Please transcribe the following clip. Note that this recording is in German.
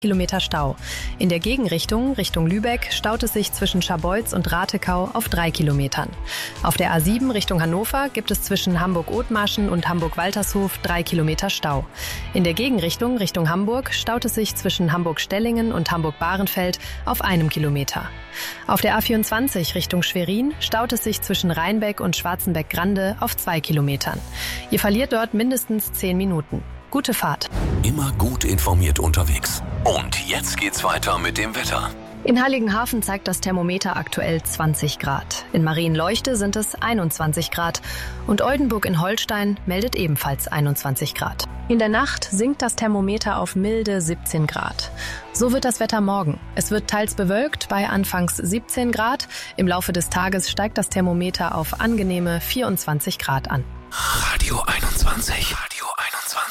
Kilometer Stau. In der Gegenrichtung, Richtung Lübeck, staut es sich zwischen Scharbeutz und Ratekau auf 3 Kilometern. Auf der A7 Richtung Hannover gibt es zwischen Hamburg-Othmarschen und Hamburg-Waltershof 3 Kilometer Stau. In der Gegenrichtung, Richtung Hamburg, staut es sich zwischen Hamburg-Stellingen und Hamburg-Bahrenfeld auf 1 Kilometer. Auf der A24 Richtung Schwerin staut es sich zwischen Rheinbeck und Schwarzenbeck-Grande auf 2 Kilometern. Ihr verliert dort mindestens 10 Minuten. Gute Fahrt. Immer gut informiert unterwegs. Und jetzt geht's weiter mit dem Wetter. In Heiligenhafen zeigt das Thermometer aktuell 20 Grad. In Marienleuchte sind es 21 Grad. Und Oldenburg in Holstein meldet ebenfalls 21 Grad. In der Nacht sinkt das Thermometer auf milde 17 Grad. So wird das Wetter morgen. Es wird teils bewölkt bei anfangs 17 Grad. Im Laufe des Tages steigt das Thermometer auf angenehme 24 Grad an. Radio 21. Radio 21.